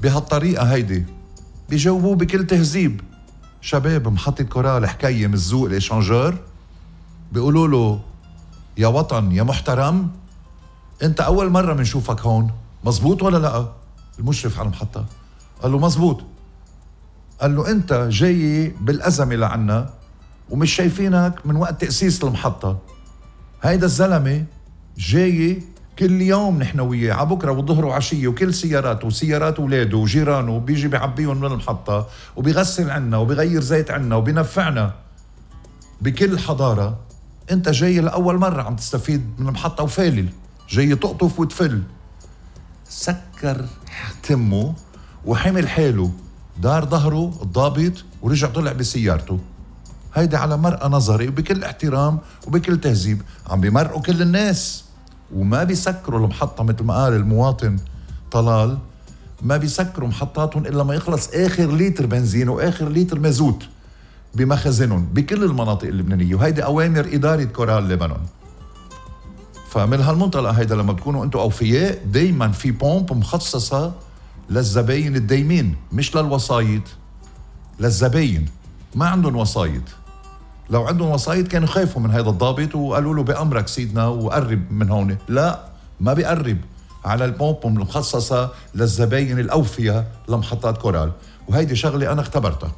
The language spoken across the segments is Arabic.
بهالطريقة هيدي بيجاوبوه بكل تهذيب. شباب محطة كورال حكاية من الزوق الإشانجور بيقولوا له يا وطن يا محترم انت أول مرة منشوفك هون، مزبوط ولا لا؟ المشرف على المحطة قال له مزبوط. قال له انت جاي بالأزمة لعنا ومش شايفينك من وقت تأسيس المحطة. هيدا الزلمة جاي كل يوم نحن وياه عبكرة والظهر وعشية، وكل سياراته وسيارات ولاده وجيرانه بيجي بيعبيهم من المحطة وبيغسل عنا وبيغير زيت عنا وبينفعنا بكل حضارة. انت جاي لأول مرة عم تستفيد من المحطة وفالل، جاي تقطف وتفل. سكر تمه وحمل حاله، دار ظهره الضابط ورجع طلع بسيارته. هيدا على مرأة نظري وبكل احترام وبكل تهذيب عم بيمرقوا كل الناس، وما بيسكروا المحطة مثل ما قال المواطن طلال، ما بيسكروا محطاتهم إلا ما يخلص آخر لتر بنزين وآخر لتر مازوت بمخازنهم بكل المناطق اللبنانية. وهيدي أوامر إدارة كورال لبنان. فمن هالمنطلق هيدا لما بتكونوا أنتوا أوفياء دايما في بومب مخصصة للزباين الدايمين مش للوسايط، للزباين ما عندهم وسايط. لو عندهم وسايط كانوا خايفوا من هذا الضابط وقالوا له بأمرك سيدنا وقرب من هون. لا، ما بيقرب على البومب المخصصة للزباين الأوفياء لمحطات كورال. وهيدي شغلة أنا اختبرتها.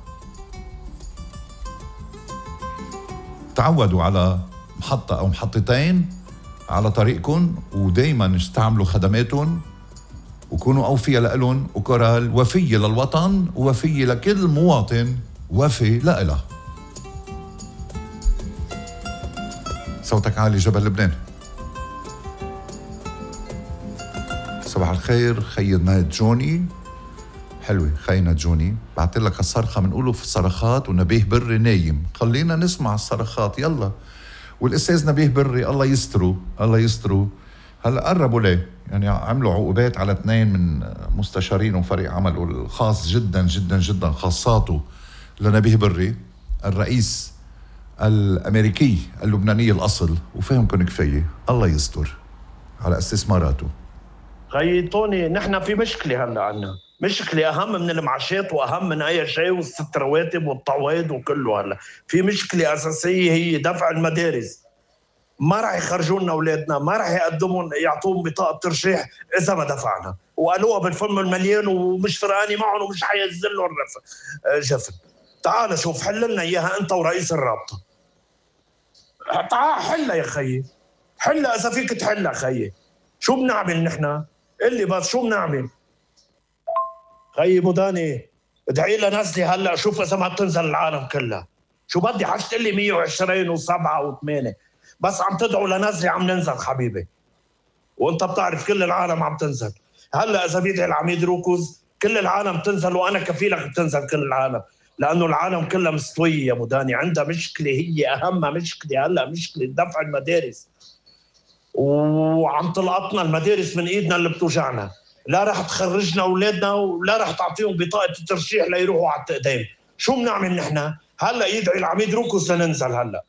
تعودوا على محطة أو محطتين على طريقكم ودايما استعملوا خدماتهم وكونوا أوفياء لألون. وكورال وفية للوطن ووفية لكل مواطن وفي لإله. صوتك عالي جبل لبنان. صباح الخير خينا جوني. حلوة خينا جوني، بعت لك الصرخة بنقوله في الصرخات ونبيه بري نايم، خلينا نسمع الصرخات يلا. والأستاذ نبيه بري الله يستره الله يستره. هلا قربوا ليه يعني عملوا عقوبات على 2 من مستشارين وفريق عمله الخاص جدا جدا جدا خاصاته لنبيه بري الرئيس الأمريكي اللبناني الأصل، وفهمكم كفاية الله يستر على استثماراته. خيي توني نحن في مشكلة هلا عنا، مشكلة أهم من المعاشات وأهم من أي شيء والست رواتب والتعويض وكله. هلا في مشكلة أساسية هي دفع المدارس. ما راح يخرجوا لنا أولادنا، ما راح يقدمون يعطوهم بطاقة ترشيح إذا ما دفعنا، وقالوها بالفم المليان ومش فرقاني معهم ومش حينزل لهم جفن. تعال شوف حل لنا إياها أنت ورئيس الرابطة. تعال حلها يا خيي، حلها إذا فيك تحلها خيي. شو بنعمل نحن؟ اللي بس شو بنعمل؟ خيي بوداني ادعي لها نزلي هلا شوف إذا ما بتنزل العالم كلها. شو بدي حشت لي 120 و7 و8 بس عم تدعوا لنزلي عم ننزل حبيبي. وانت بتعرف كل العالم عم تنزل. هلا إذا بيدعي العميد روكوز كل العالم تنزل وأنا كفيلك بتنزل كل العالم، لأنه العالم كلها مستوية يا مداني. عندها مشكلة هي أهم مشكلة هلأ، مشكلة دفع المدارس. وعم تلقطنا المدارس من إيدنا اللي بتوجعنا. لا رح تخرجنا أولادنا ولا رح تعطيهم بطاقة الترشيح ليروحوا على التقديم. شو بنعمل نحن؟ هلأ يدعي العميد روكوز لننزل هلأ.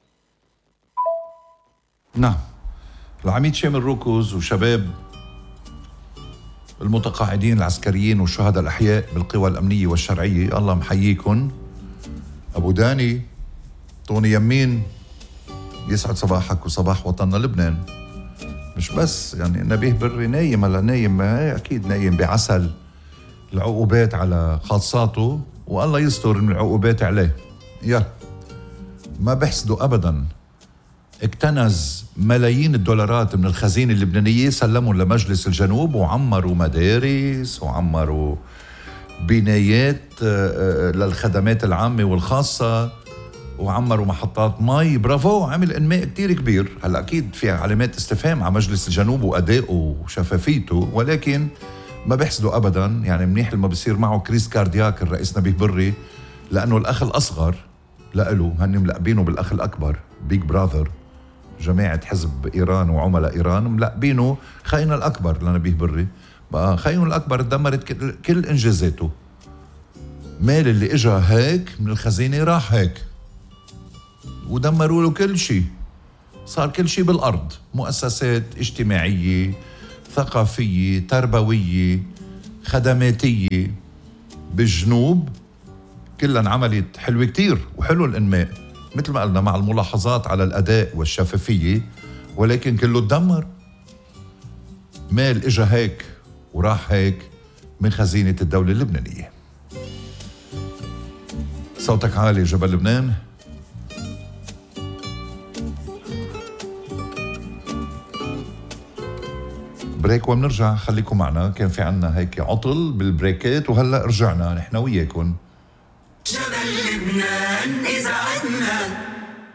نعم العميد شامل روكوز وشباب المتقاعدين العسكريين والشهداء الأحياء بالقوى الأمنية والشرعية الله محييكم. أبو داني طوني يمين يسعد صباحك وصباح وطننا لبنان. مش بس يعني نبيه بري نايم هلا نايم أكيد نايم بعسل العقوبات على خاصاته والله يستر من العقوبات عليه. يلا ما بحسدوا أبداً. اكتنز ملايين الدولارات من الخزينة اللبنانية سلموا لمجلس الجنوب وعمروا مدارس وعمروا بنايات للخدمات العامة والخاصة وعمروا محطات مي. برافو، عمل انماء كتير كبير. هلا اكيد في علامات استفهام على مجلس الجنوب وادائه وشفافيته، ولكن ما بحسدوا ابدا. يعني منيح لما بصير معه كريس كاردياك الرئيس نبيه بري، لانه الاخ الاصغر لإله هن ملقبينه بالاخ الاكبر بيج براذر. جماعة حزب إيران وعملاء إيران ملقبينه خاين الأكبر لنبيه بري. بقى خاين الأكبر دمرت كل إنجازاته. مال اللي إجا هيك من الخزينة راح هيك ودمروا له كل شيء. صار كل شيء بالأرض، مؤسسات اجتماعية ثقافية تربوية خدماتية بالجنوب كلها انعملت حلوة كتير وحلو الإنماء مثل ما قلنا مع الملاحظات على الأداء والشفافية، ولكن كله تدمر. مال إجا هيك وراح هيك من خزينة الدولة اللبنانية. صوتك عالي جبل لبنان. بريك وبنرجع، خليكم معنا. كان في عنا هيك عطل بالبريكات وهلأ رجعنا نحن وياكم. جبل لبنان إذا عدنا.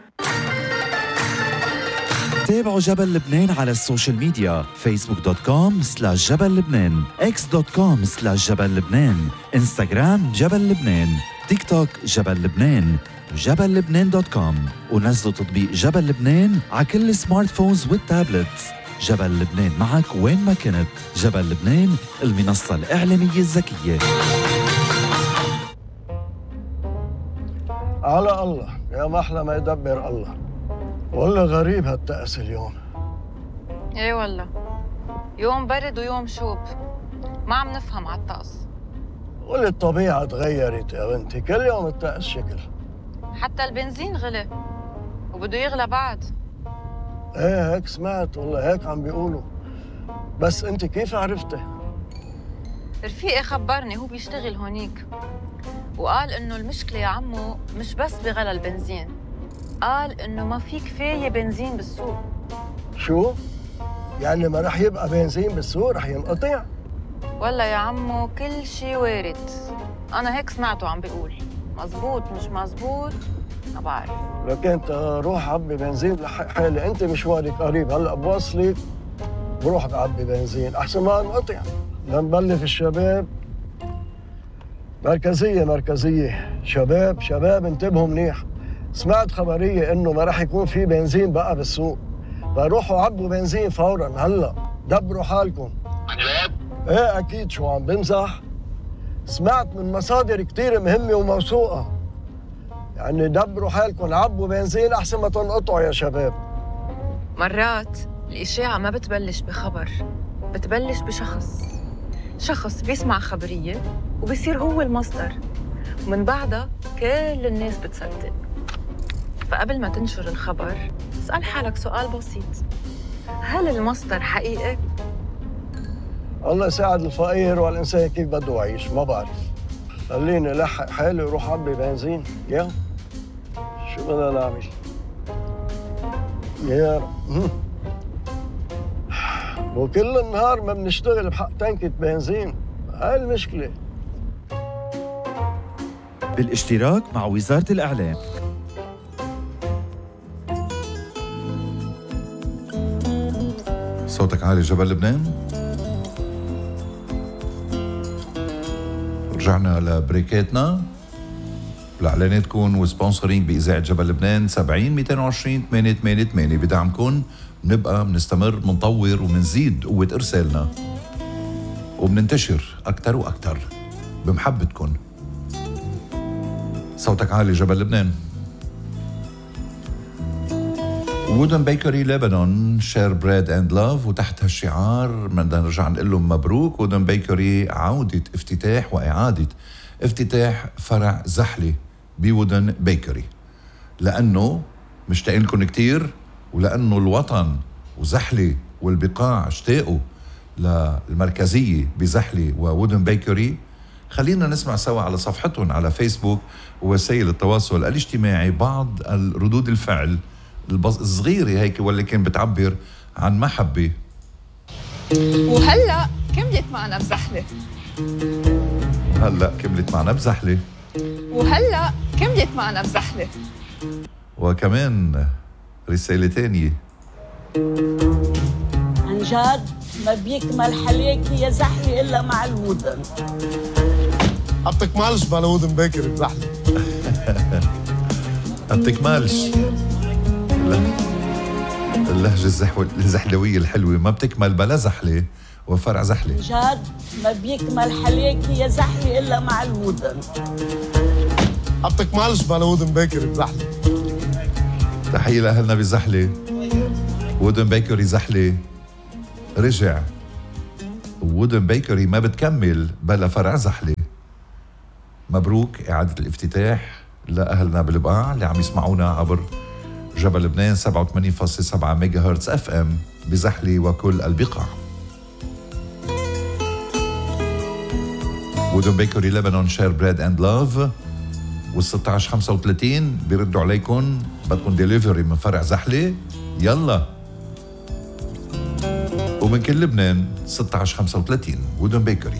تابعوا جبل لبنان على السوشيال ميديا facebook.com/جبل لبنان، x.com/جبل لبنان، انستغرام جبل لبنان، تيك توك جبل لبنان، وجبل لبنان.com، ونزلوا تطبيق جبل لبنان على كل السمارت فونز والتابلتس. جبل لبنان معك وين ما كنت. جبل لبنان، المنصة الإعلامية الذكية. على الله يا محلى ما يدبر الله. والله غريب هالتأس اليوم. ايه والله، يوم برد ويوم شوب، ما عم نفهم على الطقس. قولي الطبيعة تغيرت يا بنتي، كل يوم التأس شكل. حتى البنزين غلي وبده يغلى بعد. ايه هيك سمعت، والله هيك عم بيقولوا. بس انت كيف عرفتي؟ رفيقي خبرني، هو بيشتغل هونيك، وقال انه المشكلة يا عمو مش بس بغلى البنزين، قال انه ما في كفاية بنزين بالسوق. شو؟ يعني ما رح يبقى بنزين بالسوق، رح ينقطع؟ والله يا عمو كل شي وارد، انا هيك سمعته عم بيقول. مزبوط مش مزبوط ما بعرف. لك انت روح عبي بنزين لحق حالي، انت مشوارك قريب، هلا بوصلك بروح بعبي بنزين احسن ما انقطع. لنبلف الشباب. مركزية شباب انتبهوا منيح. سمعت خبرية انه ما رح يكون في بنزين بقى بالسوق، فروحوا عبوا بنزين فورا هلا، دبروا حالكم. عن جد؟ ايه اكيد، شو عم بمزح؟ سمعت من مصادر كتير مهمة وموثوقة، يعني دبروا حالكم، عبوا بنزين احسن ما تنقطعوا يا شباب. مرات الإشاعة ما بتبلش بخبر، بتبلش شخص بيسمع خبرية وبيصير هو المصدر، ومن بعدها كل الناس بتصدق. فقبل ما تنشر الخبر اسأل حالك سؤال بسيط، هل المصدر حقيقي؟ الله يساعد الفقير والإنسان كيف بده يعيش، ما بعرف. خليني لحق حالي وروح عبي بنزين. يا شو بدنا نعمل؟ يا رب. وكل النهار ما بنشتغل بحق تنكة بنزين، هاي المشكلة. بالاشتراك مع وزارة الإعلام. صوتك عالي جبل لبنان. رجعنا لبريكاتنا لاعلاناتكم وسبونسرينج باذاعه جبل لبنان. 70 220 888 بدعمكم بنبقى بنستمر بنطور وبنزيد قوه ارسالنا وبننتشر اكثر واكثر بمحبتكم. صوتك عالي جبل لبنان. وودن بيكري لبنان، شير بريد اند لاف، وتحت هالشعار بدنا نرجع نقول لهم مبروك. وودن بيكري عودة افتتاح وإعادة افتتاح فرع زحلة بودن بيكري، لأنه مشتاقين لكم كتير، ولأنه الوطن وزحلة والبقاع اشتاقوا للمركزية بزحلة وودن بيكري. خلينا نسمع سوا على صفحتهم على فيسبوك ووسائل التواصل الاجتماعي بعض الردود الفعل الصغيرة هيك واللي كان بتعبر عن محبة. وهلأ كملت معنا بزحلة. وكمان رسالة تانية. عن جد ما بيكمل حلاكي يا زحلة إلا مع الودن. ما بتكملش بلا ودن بيكري بزحلة. ما بتكملش. اللهجة الزحلوية الحلوة ما بتكمل بلا زحلة وفرع زحلة. جد ما بيكمل حلاكي يا زحلة إلا مع الودن. ما بتكملش بلا ودن بيكري بزحلة. تحية لأهلنا بزحلة. وودن بيكري زحلة رجع. وودن بيكري ما بتكمل بلا فرع زحلة. مبروك إعادة الافتتاح لأهلنا بالبقاع اللي عم يسمعونا عبر جبل لبنان 87.7 ميجا هرتز اف ام بزحلي وكل البقاع. وودن بيكري لبنان شير بريد اند لاف، وال1635 بيردوا عليكم بدكم ديليفري من فرع زحلي، يلا. ومن كل لبنان 1635 وودن بيكري.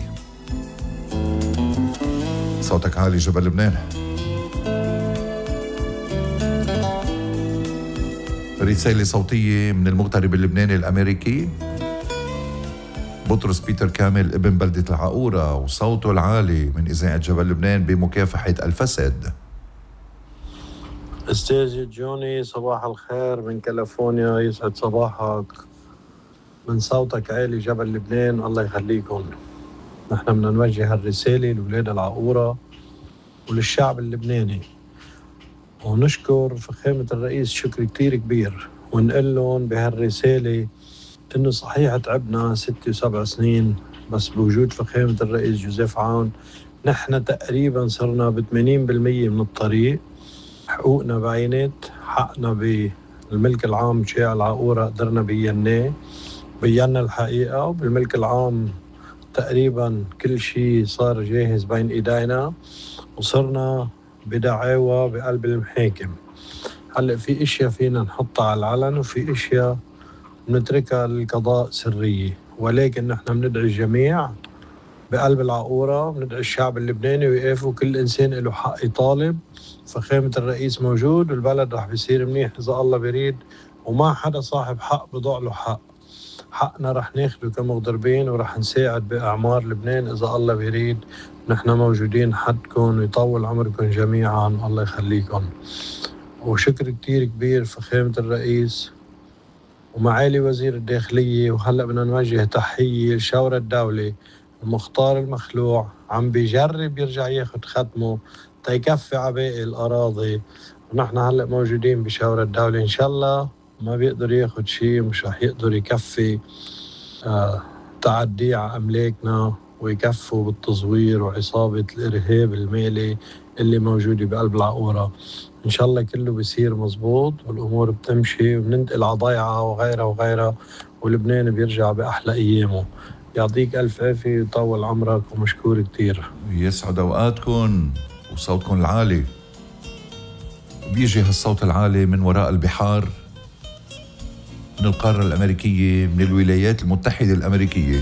صوتك عالي جبل لبنان. رسالة صوتية من المغترب اللبناني الأمريكي بطرس بيتر كامل ابن بلدة العقورة، وصوته العالي من إذاعة جبل لبنان بمكافحة الفساد. استاذي جوني صباح الخير من كاليفورنيا، يسعد صباحك. من صوتك عالي جبل لبنان، الله يخليكم. نحن بدنا نوجه هالرسالة لولاد العقورة وللشعب اللبناني، ونشكر فخامة الرئيس شكر كتير كبير، ونقول لهم بهالرسالة إنه صحيح تعبنا 6 و7 سنين، بس بوجود فخامة الرئيس جوزيف عون نحن تقريبا صرنا ب 80% من الطريق. حقوقنا بعينت، حقنا بالملك العام شارع العقورة قدرنا بينا الحقيقة، وبالملك العام تقريبا كل شيء صار جاهز بين إيدينا، وصرنا بدعاوى بقلب المحاكم. هلأ في اشياء فينا نحطها على العلن، وفي اشياء نتركها للقضاء سرية، ولكن نحن بندعي الجميع بقلب العقورة، بندعي الشعب اللبناني ويقفوا، كل إنسان له حق يطالب. فخامة الرئيس موجود، والبلد رح بيصير منيح إذا الله بيريد، وما حدا صاحب حق بضع له حق. حقنا رح ناخده كمغتربين، ورح نساعد بأعمار لبنان إذا الله بيريد. نحن موجودين حدكم، ويطول عمركم جميعا، الله يخليكم. وشكر كتير كبير فخامة الرئيس ومعالي وزير الداخلية. وهلأ بدنا نوجه تحية لشورى الدولة المختار المخلوع، عم بيجرب يرجع ياخد ختمه تيكفي على باقي الأراضي، ونحن هلأ موجودين بشورى الدولة. إن شاء الله ما بيقدر ياخد شيء، مش رح يقدر يكفي تعدي على أملاكنا، ويكفوا بالتزوير وعصابة الإرهاب المالي اللي موجودة بقلب العقورة. إن شاء الله كله بيصير مزبوط، والأمور بتمشي، وبننتقل على ضيعة وغيرها وغيرها، ولبنان بيرجع بأحلى أيامه. يعطيك ألف عافية ويطول عمرك، ومشكور كتير. يسعد أوقاتكم وصوتكم العالي. بيجي هالصوت العالي من وراء البحار، من القارة الأمريكية، من الولايات المتحدة الأمريكية.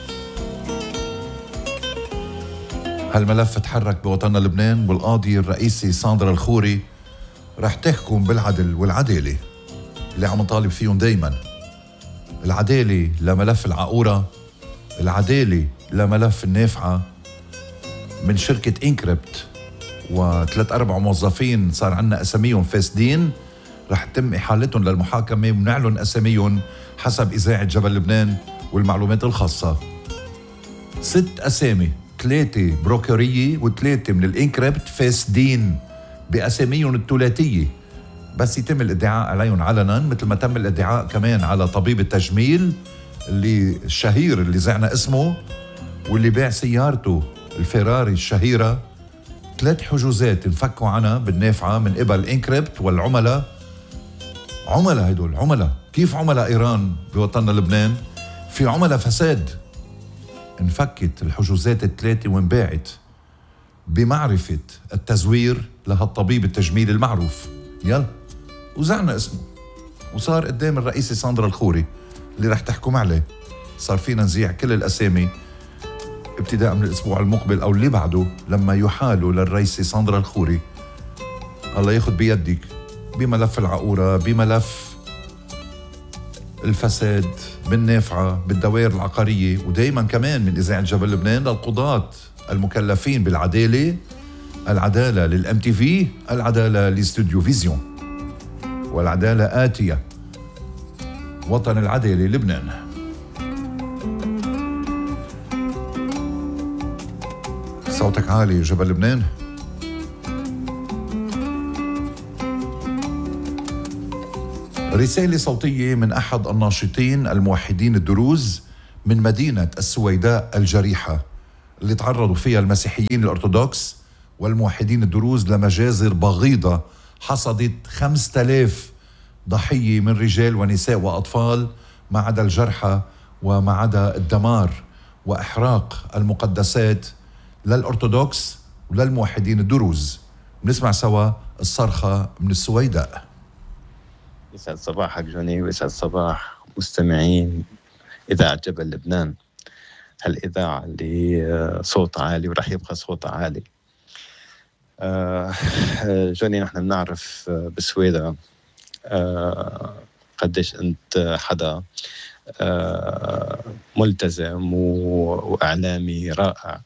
هالملف تحرك بوطننا لبنان، والقاضي الرئيسي ساندرا الخوري رح تحكم بالعدل والعدالة اللي عم نطالب فيهم دايما. العدالة لملف العقورة، العدالة لملف النافعة من شركة إنكريبت، و3-4 موظفين صار عنا أساميهم فاسدين، رح تتم إحالتهم للمحاكمة، ونعلن أساميهم حسب إذاعة جبل لبنان والمعلومات الخاصة. 6 أسامي، 3 بروكرية و3 من الإنكريبت فاسدين بأساميهم الثلاثية، بس يتم الادعاء عليهم علنا، مثل ما تم الادعاء كمان على طبيب التجميل اللي الشهير اللي زعنا اسمه، واللي باع سيارته الفيراري الشهيرة. 3 حجوزات انفكوا عنها بالنافعة من قبل إنكريبت والعملاء. عملاء هدول عملاء، كيف عملاء إيران بوطننا لبنان؟ في عملاء فساد. انفكت الحجوزات ال3 وانباعت بمعرفة التزوير لهالطبيب التجميل المعروف. يلا، وزعنا اسمه، وصار قدام الرئيسة ساندرا الخوري اللي رح تحكم عليه. صار فينا نزيع كل الأسامي ابتداء من الأسبوع المقبل أو اللي بعده، لما يحالوا للرئيسة ساندرا الخوري. الله ياخد بيدك بملف العقورة، بملف الفساد، بالنافعة، بالدوائر العقارية، ودايما كمان من إذاعة جبل لبنان للقضاة المكلفين بالعدالة. العدالة للام تي في، العدالة لاستوديو فيزيون، والعدالة آتية. وطن العدالة لبنان. صوتك عالي جبل لبنان. رسالة صوتية من أحد الناشطين الموحدين الدروز من مدينة السويداء الجريحة، اللي تعرضوا فيها المسيحيين الأرثوذكس والموحدين الدروز لمجازر بغيضة حصدت 5000 ضحية من رجال ونساء وأطفال، ما عدا الجرحى وما عدا الدمار وإحراق المقدسات للأرثوذكس وللموحدين الدروز. نسمع سوا الصرخة من السويداء. يسعد صباحك جوني، ويسعد صباح مستمعين إذاعة جبل لبنان، هالإذاعة اللي صوت عالي ورح يبقى صوت عالي. جوني، نحن بنعرف بسويدا قديش أنت حدا ملتزم وإعلامي رائع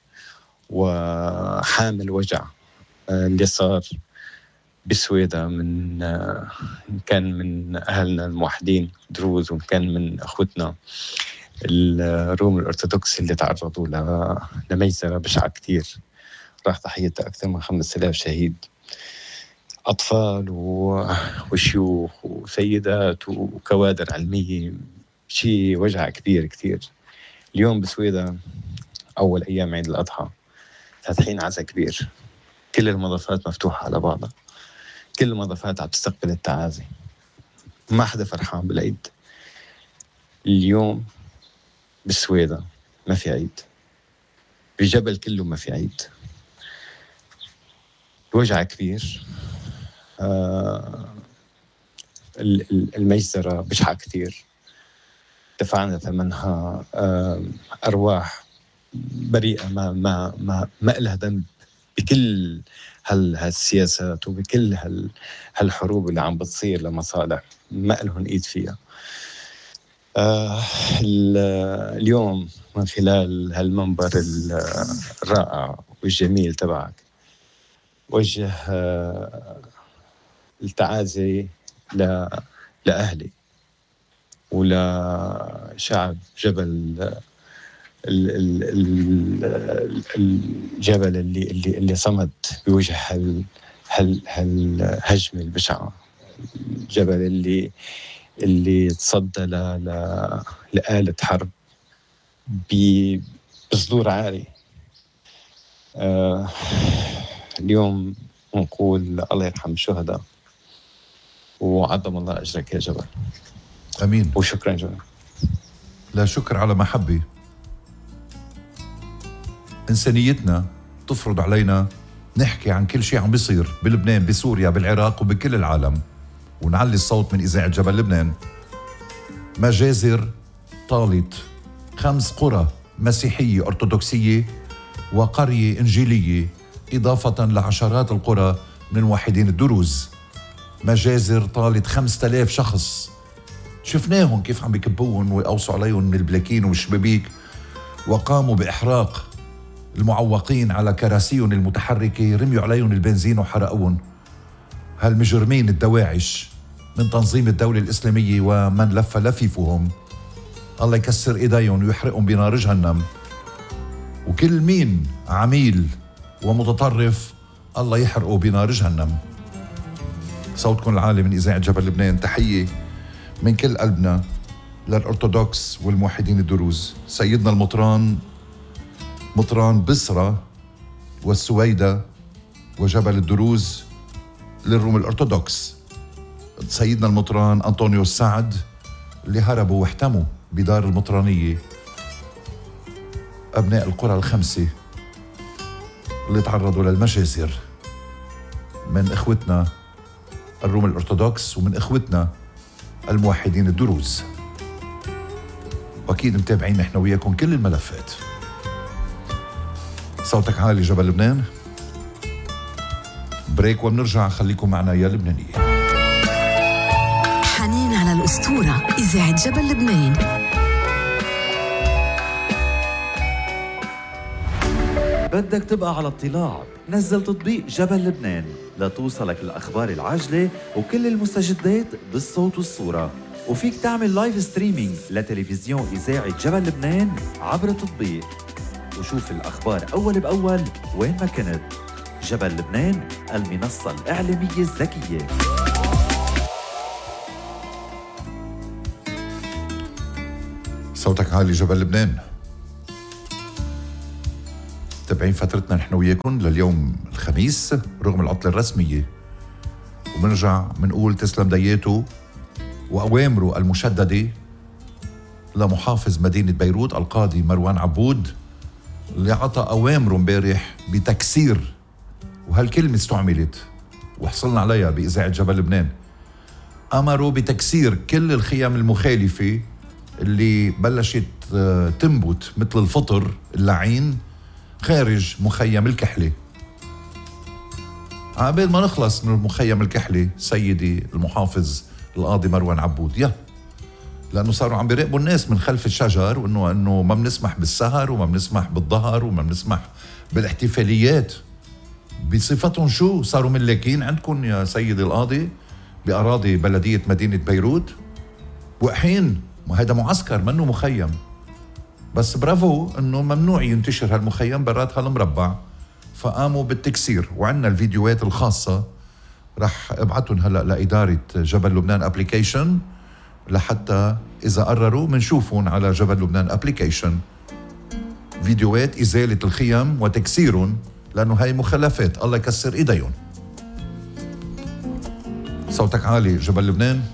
وحامل وجع اللي صار بسويدا، من كان من أهلنا الموحدين دروز، وكان من أخوتنا الروم الأرثوذكس اللي تعرضوا لميزرة بشعة كتير، راح ضحيتها أكثر من 5000 شهيد، أطفال وشيوخ وسيدات وكوادر علمية. شيء وجع كبير كتير. اليوم بسويدا أول أيام عيد الأضحى فاتحين عزا كبير، كل المضافات مفتوحة على بعضها، كل المضافات عم تستقبل التعازي، ما حدا فرحان بالعيد. اليوم بالسويدا ما في عيد، بالجبل كله ما في عيد. وجع كبير. المجزرة بشعة كتير، دفعنا ثمنها أرواح بريئة ما لها ذنب بكل هالسياسات وبكل هالحروب اللي عم بتصير لمصالح ما لهم إيد فيها. اليوم من خلال هالمنبر الرائع والجميل تبعك وجه التعازي لأهلي ولشعب جبل الجبل اللي صمد بوجه هالهجمة البشعة، الجبل اللي تصدى لآلة حرب بصدور عالي. اليوم نقول الله يرحم الشهداء وعظم الله أجرك يا جبل. أمين. وشكرا جدا. لا شكر على محبة. إنسانيتنا تفرض علينا نحكي عن كل شيء عم بيصير بلبنان، بسوريا، بالعراق وبكل العالم، ونعلي الصوت من إذاعة جبل لبنان. مجازر طالت 5 قرى مسيحية أرثوذكسية وقرية إنجيلية، إضافة لعشرات القرى من الموحدين الدروز. مجازر طالت 5000 شخص، شفناهم كيف عم بيكبوهم ويقوصوا عليهم من البلاكين والشبابيك، وقاموا بإحراق المعوقين على كراسيهم المتحركة، رميوا عليهم البنزين وحرقوهم. هالمجرمين الدواعش من تنظيم الدولة الإسلامية ومن لف لفيفهم، الله يكسر إيديهم ويحرقهم بنار جهنم. وكل مين عميل ومتطرف الله يحرقه بنار جهنم. صوتكم العالي من إذاعة جبل لبنان، تحية من كل قلبنا للأرثوذكس والموحدين الدروز. سيدنا المطران، مطران بصرة والسويدة وجبل الدروز للروم الأرثوذكس. سيدنا المطران أنطونيو السعد اللي هربوا واحتموا بدار المطرانية، أبناء القرى ال5 اللي تعرضوا للمجازر من إخوتنا الروم الأرثوذكس ومن إخوتنا الموحدين الدروز. وأكيد متابعين نحن وياكم كل الملفات. صوتك عالي جبل لبنان. بريك وبنرجع، خليكم معنا يا لبنانية. حنين على الأسطورة، إذاعة جبل لبنان. بدك تبقى على اطلاع؟ نزل تطبيق جبل لبنان لتوصلك الأخبار العاجلة وكل المستجدات بالصوت والصورة، وفيك تعمل لايف ستريمينج لتلفزيون إذاعة جبل لبنان عبر التطبيق، وشوف الأخبار أول بأول وين ما كنت. جبل لبنان، المنصة الإعلامية الذكية. صوتك عالي جبل لبنان. تابعين فترتنا نحن وياكم لليوم الخميس رغم العطلة الرسمية، وبنرجع منقول تسلم دياته وأوامره المشددة لمحافظ مدينة بيروت القاضي مروان عبود، اللي عطى أوامره امبارح بتكسير، وهالكلمة استعملت وحصلنا عليها بإذاعة جبل لبنان، أمروا بتكسير كل الخيام المخالفة اللي بلشت تنبت مثل الفطر اللعين خارج مخيم الكحلة. عقبال ما نخلص من مخيم الكحلة سيدي المحافظ القاضي مروان عبود، لأنه صاروا عم بيراقبوا الناس من خلف الشجر، وإنه ما بنسمح بالسهر وما بنسمح بالظهر وما بنسمح بالاحتفاليات. بصفتهم شو صاروا ملاكين عندكم يا سيدي القاضي بأراضي بلدية مدينة بيروت؟ وحين هذا معسكر منه مخيم، بس برافو انه ممنوع ينتشر هالمخيم برات هالمربع، فقاموا بالتكسير. وعندنا الفيديوهات الخاصة رح ابعتهم هلا لإدارة جبل لبنان ابليكيشن لحتى إذا قرروا منشوفهم على جبل لبنان ابليكيشن، فيديوهات إزالة الخيم وتكسيرهم، لأنه هاي مخلفات الله يكسر إيديهم. صوتك عالي جبل لبنان.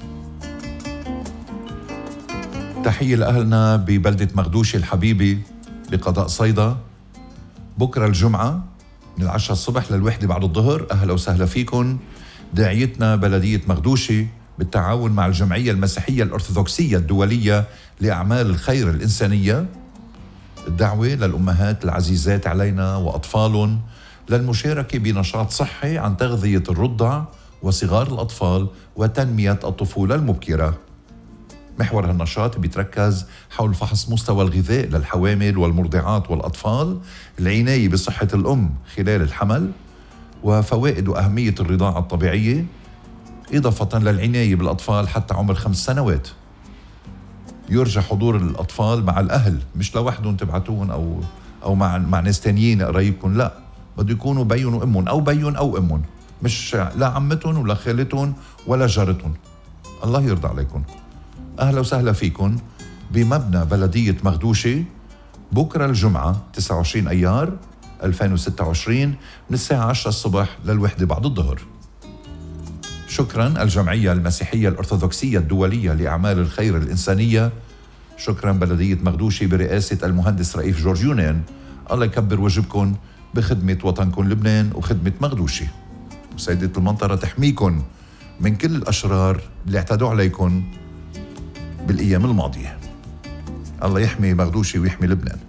تحية لأهلنا ببلدة مغدوشي الحبيبة بقضاء صيدا، بكرة الجمعة من 10 الصبح للوحدة بعد الظهر. أهلا وسهلا فيكم. داعيتنا بلدية مغدوشي بالتعاون مع الجمعية المسيحية الأرثوذكسية الدولية لأعمال الخير الإنسانية، الدعوة للأمهات العزيزات علينا وأطفالهم للمشاركة بنشاط صحي عن تغذية الرضع وصغار الأطفال وتنمية الطفولة المبكرة. محور هالنشاط بيتركز حول فحص مستوى الغذاء للحوامل والمرضعات والأطفال، العناية بصحة الأم خلال الحمل وفوائد وأهمية الرضاعة الطبيعية، إضافة للعناية بالأطفال حتى عمر 5 سنوات. يرجى حضور الأطفال مع الأهل، مش لوحدهم تبعتون أو مع ناس تانيين قرايبكم، لا، بده يكونوا بيهم وأمهم أو بيهم أو أمهم، مش لا عمتهم ولا خالتهم ولا جارتهم. الله يرضى عليكم. أهلا وسهلا فيكم بمبنى بلدية مغدوشي بكرة الجمعة 29 أيار 2026 من الساعة 10 الصبح للوحدة بعد الظهر. شكرا الجمعية المسيحية الأرثوذكسية الدولية لأعمال الخير الإنسانية، شكرا بلدية مغدوشي برئاسة المهندس رئيف جورج يونان. الله يكبر وجهكم بخدمة وطنكم لبنان وخدمة مغدوشي، وسيدة المنطقة تحميكم من كل الأشرار اللي اعتدوا عليكم بالأيام الماضية. الله يحمي مغدوشي ويحمي لبنان.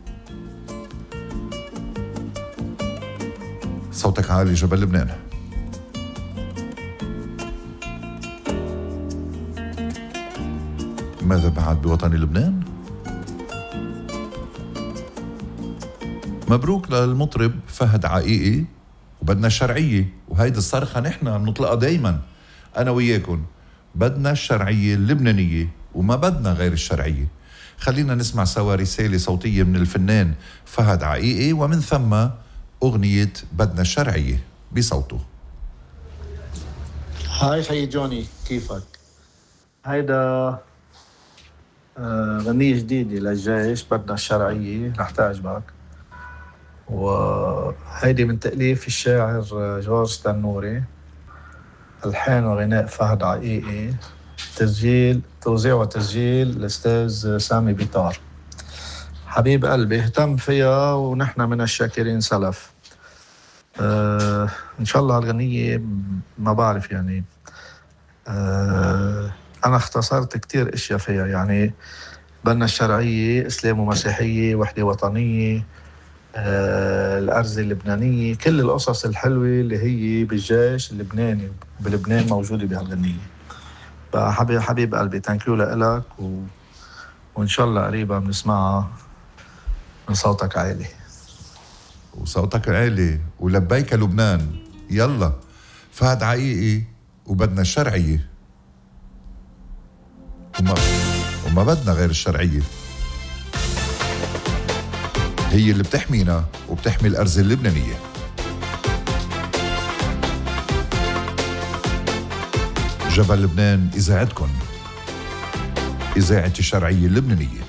صوتك عالي جبل لبنان. ماذا بعد بوطن لبنان؟ مبروك للمطرب فهد عقيقي، وبدنا الشرعية، وهيدي الصرخة نحن بنطلقها دايما أنا وياكم، بدنا الشرعية اللبنانية وما بدنا غير الشرعية. خلينا نسمع سوا رسالة صوتية من الفنان فهد عقيقي، ومن ثم أغنية بدنا الشرعية بصوته. هاي خي جوني، كيفك؟ هيدا غنية جديدة للجيش، بدنا الشرعية، رح تعجبك. وهيدي من تأليف الشاعر جورج تنوري، ألحان وغناء فهد عقيقي، تسجيل توزيع وتسجيل الأستاذ سامي بيطار. حبيب قلبي اهتم فيها ونحن من الشاكرين سلف. إن شاء الله هالغنية ما بعرف يعني أنا اختصرت كتير إشياء فيها، يعني بدنا الشرعية، إسلام ومسيحية، وحدة وطنية، الأرز اللبنانية، كل القصص الحلوة اللي هي بالجيش اللبناني بلبنان موجودة بهالغنية. حبيب قلبي تانكيو لإلك وإن شاء الله قريبا بنسمعها من صوتك عالي. وصوتك عالي ولبيك لبنان. يلا فهد عقيقي وبدنا الشرعية وما بدنا غير الشرعية، هي اللي بتحمينا وبتحمي الأرز اللبنانية. جبل لبنان إذاعتكم، إذاعة الشرعية اللبنانية.